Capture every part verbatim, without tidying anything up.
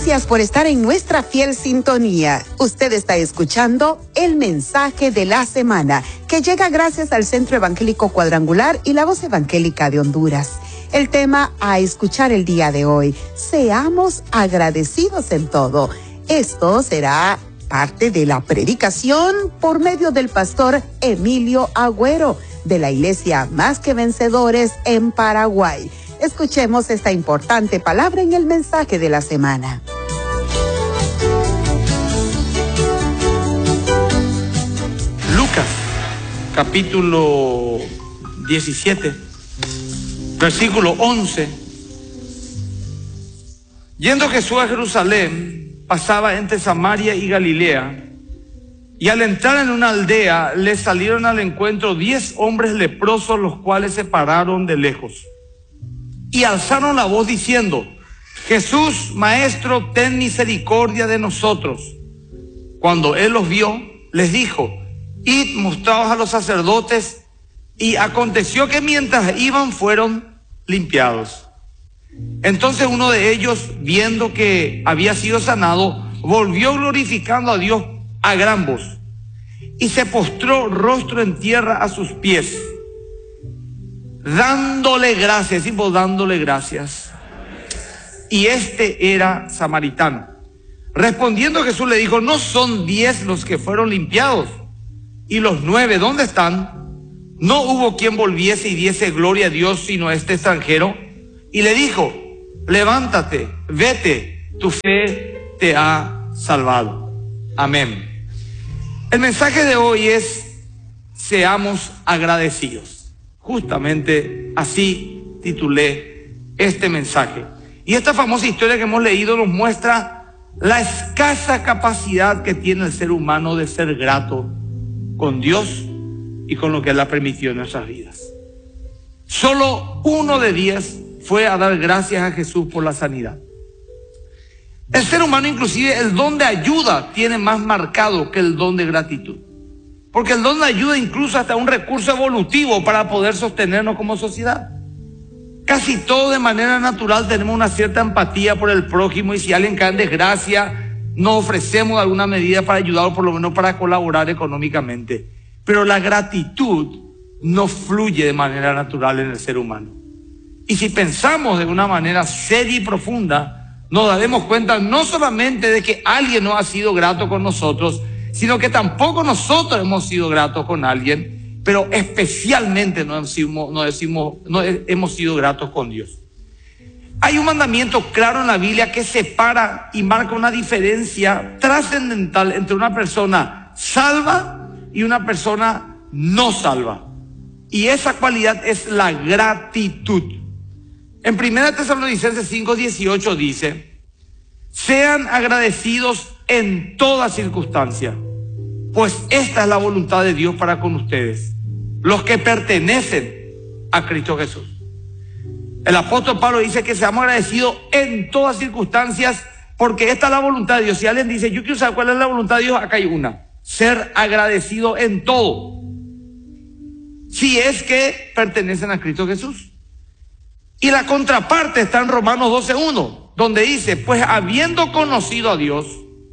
Gracias por estar en nuestra fiel sintonía. Usted está escuchando el mensaje de la semana, que llega gracias al Centro Evangélico Cuadrangular y la Voz Evangélica de Honduras. El tema a escuchar el día de hoy: seamos agradecidos en todo. Esto será parte de la predicación por medio del pastor Emilio Agüero, de la Iglesia Más que Vencedores en Paraguay. Escuchemos esta importante palabra en el mensaje de la semana. Lucas, capítulo diecisiete, versículo once. Yendo Jesús a Jerusalén, pasaba entre Samaria y Galilea, y al entrar en una aldea, le salieron al encuentro diez hombres leprosos, los cuales se pararon de lejos y alzaron la voz diciendo: Jesús, Maestro, ten misericordia de nosotros. Cuando él los vio, les dijo: id, mostraos a los sacerdotes. Y aconteció que mientras iban, fueron limpiados. Entonces uno de ellos, viendo que había sido sanado, volvió glorificando a Dios a gran voz, y se postró rostro en tierra a sus pies, dándole gracias, y vos dándole gracias. Y este era samaritano. Respondiendo Jesús le dijo: ¿no son diez los que fueron limpiados? ¿Y los nueve dónde están? No hubo quien volviese y diese gloria a Dios sino este extranjero. Y le dijo: levántate, vete, tu fe te ha salvado. Amén. El mensaje de hoy es: seamos agradecidos. Justamente así titulé este mensaje. Y esta famosa historia que hemos leído nos muestra la escasa capacidad que tiene el ser humano de ser grato con Dios y con lo que Él ha permitido en nuestras vidas. Solo uno de diez fue a dar gracias a Jesús por la sanidad. El ser humano, inclusive el don de ayuda, tiene más marcado que el don de gratitud. Porque el don de ayuda incluso hasta un recurso evolutivo para poder sostenernos como sociedad. Casi todo de manera natural tenemos una cierta empatía por el prójimo, y si alguien cae en desgracia, nos ofrecemos alguna medida para ayudar, o por lo menos para colaborar económicamente. Pero la gratitud no fluye de manera natural en el ser humano. Y si pensamos de una manera seria y profunda, nos daremos cuenta no solamente de que alguien no ha sido grato con nosotros, sino que tampoco nosotros hemos sido gratos con alguien, pero especialmente no, decimos, no, decimos, no hemos sido gratos con Dios. Hay un mandamiento claro en la Biblia que separa y marca una diferencia trascendental entre una persona salva y una persona no salva. Y esa cualidad es la gratitud. En primera Tesalonicenses cinco dieciocho dice: sean agradecidos en toda circunstancia, pues esta es la voluntad de Dios para con ustedes, los que pertenecen a Cristo Jesús. El apóstol Pablo dice que seamos agradecidos en todas circunstancias, porque esta es la voluntad de Dios. Si alguien dice: yo quiero saber cuál es la voluntad de Dios, acá hay una: ser agradecido en todo, si es que pertenecen a Cristo Jesús. Y la contraparte está en Romanos doce uno, donde dice: pues habiendo conocido a Dios,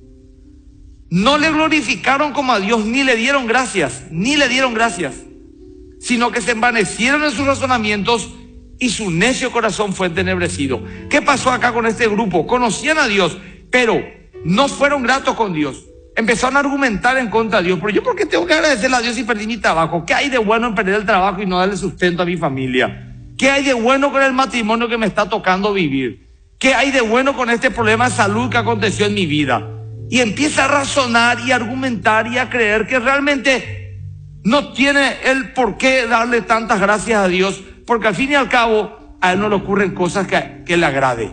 no le glorificaron como a Dios, ni le dieron gracias, ni le dieron gracias, sino que se envanecieron en sus razonamientos, y su necio corazón fue entenebrecido. ¿Qué pasó acá con este grupo? Conocían a Dios, pero no fueron gratos con Dios. Empezaron a argumentar en contra de Dios: pero yo, ¿por qué tengo que agradecerle a Dios si perdí mi trabajo? ¿Qué hay de bueno en perder el trabajo y no darle sustento a mi familia? ¿Qué hay de bueno con el matrimonio que me está tocando vivir? ¿Qué hay de bueno con este problema de salud que aconteció en mi vida? Y empieza a razonar y a argumentar y a creer que realmente no tiene el por qué darle tantas gracias a Dios, porque al fin y al cabo a él no le ocurren cosas que, que le agrade.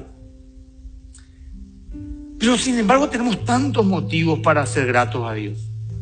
Pero sin embargo tenemos tantos motivos para ser gratos a Dios.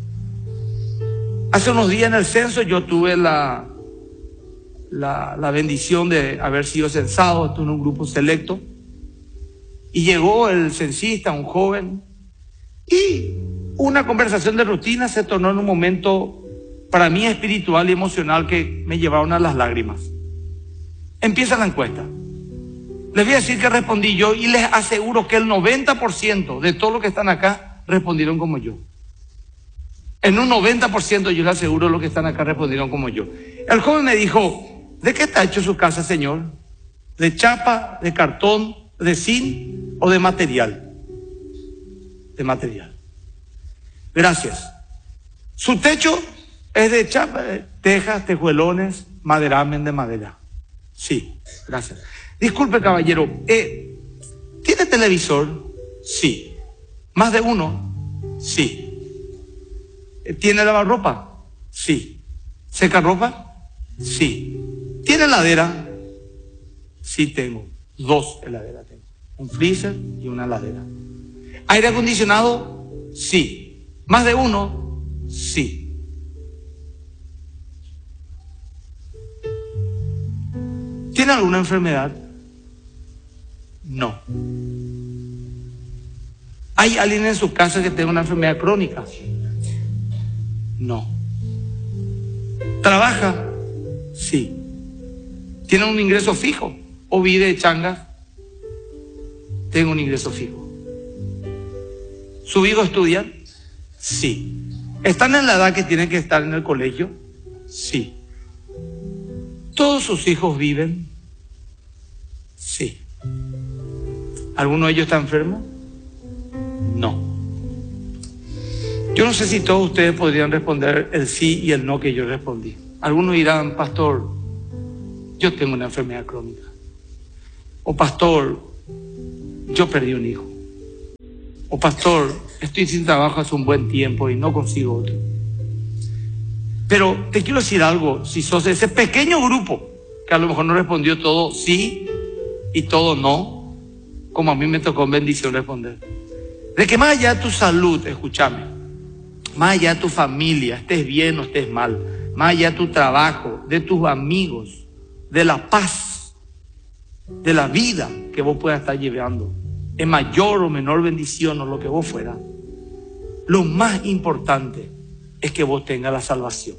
Hace unos días en el censo yo tuve la, la, la bendición de haber sido censado. Estuve en un grupo selecto y llegó el censista, un joven, y una conversación de rutina se tornó en un momento para mí espiritual y emocional que me llevaron a las lágrimas. Empieza la encuesta: Les voy a decir que respondí yo y les aseguro que el noventa por ciento de todos los que están acá respondieron como yo. En un noventa por ciento yo les aseguro los que están acá respondieron como yo. El joven me dijo, ¿de qué está hecho su casa, señor? ¿De chapa, de cartón, de zinc o de material? De material. Gracias. Su techo es de chapa, tejas, tejuelones, maderamen de madera. Sí, gracias. Disculpe, caballero, eh, ¿tiene televisor? Sí. ¿Más de uno? Sí. ¿Tiene lavarropa? Sí. ¿Seca ropa? Sí. ¿Tiene heladera? Sí tengo. Dos heladeras tengo. Un freezer y una heladera. ¿Aire acondicionado? Sí. ¿Más de uno? Sí. ¿Tiene alguna enfermedad? No. ¿Hay alguien en su casa que tenga una enfermedad crónica? No. ¿Trabaja? Sí. ¿Tiene un ingreso fijo? ¿O vive de changas? Tengo un ingreso fijo. ¿Su hijo estudia? Sí. ¿Están en la edad que tienen que estar en el colegio? Sí. ¿Todos sus hijos viven? Sí. ¿Alguno de ellos está enfermo? No. Yo no sé si todos ustedes podrían responder el sí y el no que yo respondí. Algunos dirán, pastor, yo tengo una enfermedad crónica. O pastor, yo perdí un hijo. O pastor, estoy sin trabajo hace un buen tiempo y no consigo otro. Pero te quiero decir algo, si sos ese pequeño grupo que a lo mejor no respondió todo sí y todo no, como a mí me tocó en bendición responder, de que más allá de tu salud, escúchame, más allá de tu familia, estés bien o estés mal, más allá de tu trabajo, de tus amigos, de la paz, de la vida que vos puedas estar llevando, en mayor o menor bendición o lo que vos fuera, lo más importante es que vos tengas la salvación.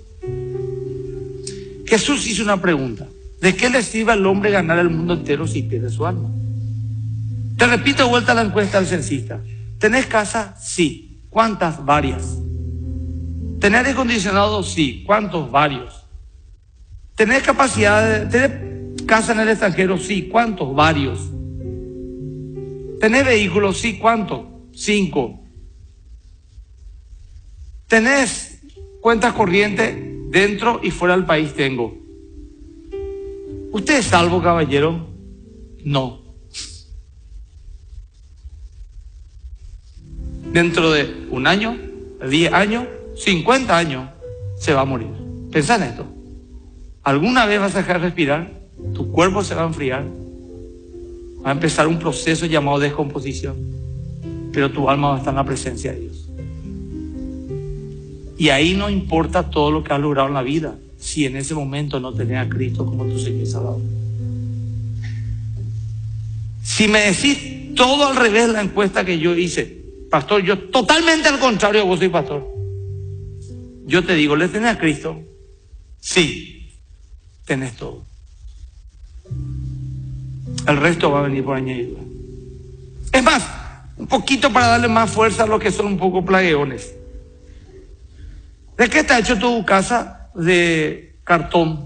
Jesús hizo una pregunta: ¿de qué le sirve al hombre ganar el mundo entero si pierde su alma? Te repito de vuelta la encuesta del censista. ¿Tenés casa? Sí. ¿Cuántas? Varias. ¿Tenés aire acondicionado? Sí. ¿Cuántos? Varios. ¿Tenés capacidad de... ¿Tenés casa en el extranjero? Sí. ¿Cuántos? Varios. ¿Tenés vehículos? Sí. ¿Cuántos? Cinco. ¿Tenés cuentas corrientes dentro y fuera del país? Tengo. ¿Usted es salvo, caballero? No. Dentro de un año, diez años, cincuenta años, se va a morir. Pensá en esto. ¿Alguna vez vas a dejar de respirar? Tu cuerpo se va a enfriar. Va a empezar un proceso llamado descomposición. Pero tu alma va a estar en la presencia de Dios. Y ahí no importa todo lo que has logrado en la vida, si en ese momento no tenés a Cristo como tu Señor y Salvador. Si me decís todo al revés de la encuesta que yo hice, pastor, yo totalmente al contrario de vos soy pastor, yo te digo, ¿le tenés a Cristo? Sí, tenés todo. El resto va a venir por añadidura. Es más, un poquito para darle más fuerza a los que son un poco plagueones. ¿De qué está hecho tu casa? De cartón.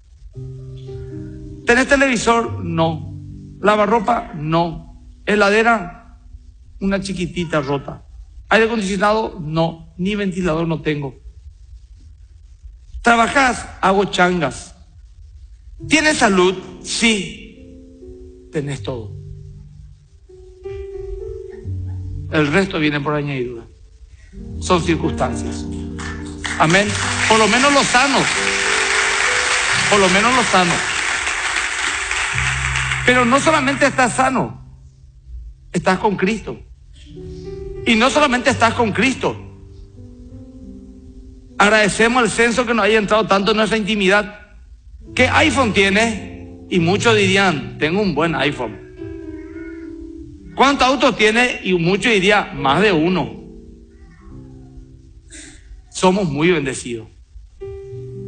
¿Tenés televisor? No. ¿Lavarropa? No. ¿Heladera? Una chiquitita rota. ¿Aire acondicionado? No. Ni ventilador no tengo. ¿Trabajás? Hago changas. ¿Tienes salud? Sí. Tenés todo. El resto viene por añadidura. Son circunstancias. Amén. Por lo menos los sanos. Por lo menos los sanos. Pero no solamente estás sano, estás con Cristo. Y no solamente estás con Cristo. Agradecemos al censo que nos haya entrado tanto en nuestra intimidad. ¿Qué iPhone tiene? Y muchos dirían, tengo un buen iPhone. ¿Cuántos autos tiene? Y muchos dirían, más de uno. Somos muy bendecidos.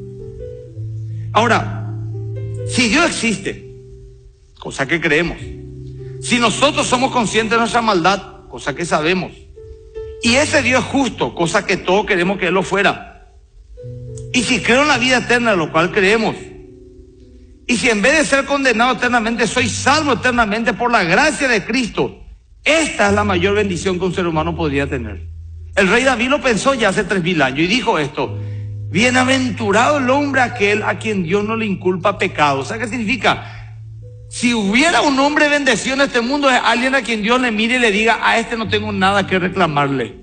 Ahora, si Dios existe, cosa que creemos, Si nosotros somos conscientes de nuestra maldad, cosa que sabemos, y ese Dios es justo, cosa que todos queremos que Él lo fuera, y si creo en la vida eterna, lo cual creemos, y si en vez de ser condenado eternamente, soy salvo eternamente por la gracia de Cristo, esta es la mayor bendición que un ser humano podría tener. El rey David lo pensó ya hace tres mil años y dijo esto: bienaventurado el hombre aquel a quien Dios no le inculpa pecado. ¿Sabes qué significa? Si hubiera un hombre bendecido en este mundo, es alguien a quien Dios le mire y le diga: a este no tengo nada que reclamarle.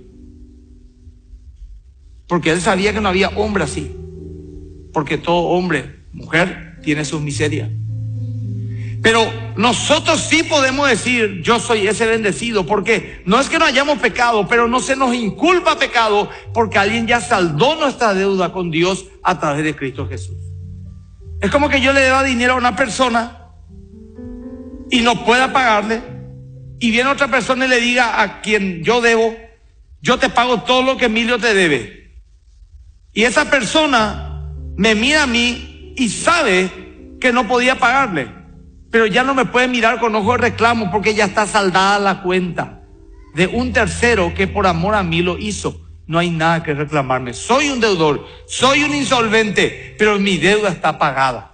Porque él sabía que no había hombre así. Porque todo hombre, mujer, tiene sus miserias. Pero nosotros sí podemos decir: yo soy ese bendecido, porque no es que no hayamos pecado, pero no se nos inculpa pecado, porque alguien ya saldó nuestra deuda con Dios a través de Cristo Jesús. Es como que yo le deba dinero a una persona y no pueda pagarle, y viene otra persona y le diga a quien yo debo: yo te pago todo lo que Emilio te debe. Y esa persona me mira a mí y sabe que no podía pagarle, pero ya no me puede mirar con ojos de reclamo, porque ya está saldada la cuenta de un tercero que por amor a mí lo hizo. No hay nada que reclamarme. Soy un deudor, soy un insolvente, pero mi deuda está pagada.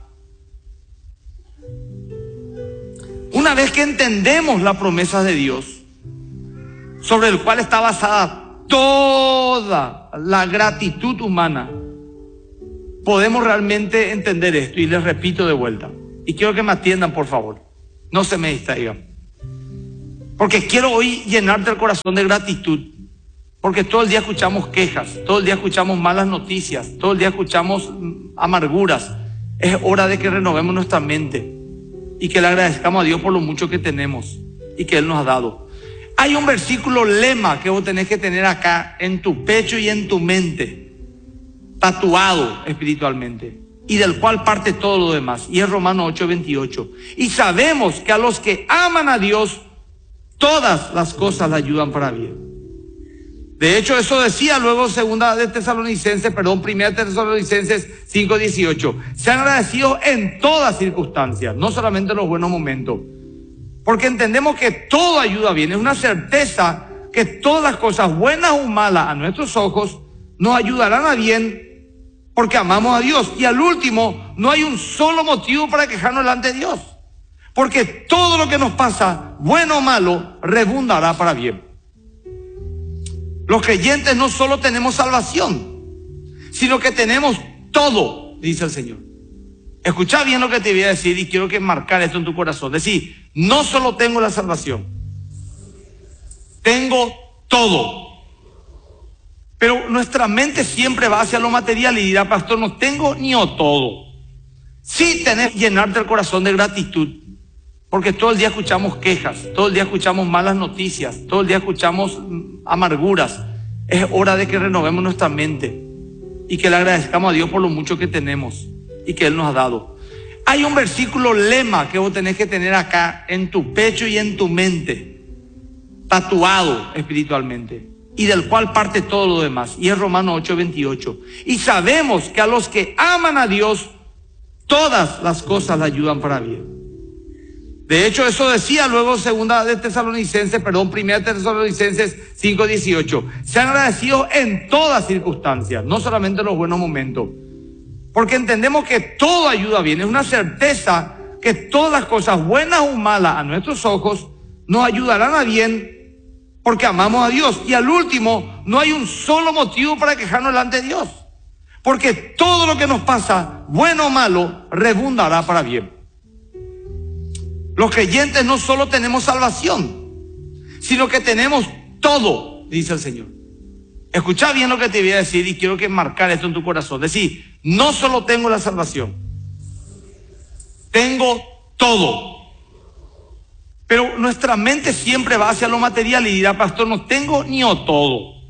Una vez que entendemos la promesa de Dios, sobre el cual está basada toda la gratitud humana, podemos realmente entender esto. Y les repito de vuelta, y quiero que me atiendan, por favor, no se me distraigan, porque quiero hoy llenarte el corazón de gratitud, porque todo el día escuchamos quejas, todo el día escuchamos malas noticias, todo el día escuchamos amarguras. Es hora de que renovemos nuestra mente y que le agradezcamos a Dios por lo mucho que tenemos y que Él nos ha dado. Hay un versículo lema que vos tenés que tener acá en tu pecho y en tu mente, tatuado espiritualmente, y del cual parte todo lo demás, y es Romanos ocho veintiocho. Y sabemos que a los que aman a Dios, todas las cosas le ayudan para bien. De hecho, eso decía luego segunda de Tesalonicenses, perdón, primera de Tesalonicenses cinco dieciocho. Sean agradecidos en todas circunstancias, no solamente en los buenos momentos, porque entendemos que todo ayuda bien. Es una certeza que todas las cosas, buenas o malas, a nuestros ojos, nos ayudarán a bien, porque amamos a Dios. Y al último, no hay un solo motivo para quejarnos delante de Dios, porque todo lo que nos pasa, bueno o malo, redundará para bien. Los creyentes no solo tenemos salvación, sino que tenemos todo, dice el Señor. Escucha bien lo que te voy a decir, y quiero que marcar esto en tu corazón. Decir: no solo tengo la salvación, tengo todo. Pero nuestra mente siempre va hacia lo material y dirá: pastor, no tengo ni o todo. Sí tenés que llenarte el corazón de gratitud, porque todo el día escuchamos quejas, todo el día escuchamos malas noticias, todo el día escuchamos amarguras. Es hora de que renovemos nuestra mente y que le agradezcamos a Dios por lo mucho que tenemos y que Él nos ha dado. Hay un versículo lema que vos tenés que tener acá en tu pecho y en tu mente, tatuado espiritualmente, y del cual parte todo lo demás, y es Romanos ocho veintiocho. Y sabemos que a los que aman a Dios, todas las cosas le ayudan para bien. De hecho, eso decía luego segunda de Tesalonicenses, perdón, primera de Tesalonicenses cinco dieciocho. Sean agradecidos en todas circunstancias, no solamente en los buenos momentos, porque entendemos que todo ayuda bien. Es una certeza que todas las cosas, buenas o malas, a nuestros ojos, nos ayudarán a bien, porque amamos a Dios. Y al último, no hay un solo motivo para quejarnos delante de Dios, porque todo lo que nos pasa, bueno o malo, redundará para bien. Los creyentes no solo tenemos salvación, sino que tenemos todo, dice el Señor. Escucha bien lo que te voy a decir, y quiero que marcar esto en tu corazón. Decir: no solo tengo la salvación, tengo todo. Pero nuestra mente siempre va hacia lo material y dirá: pastor, no tengo ni o todo.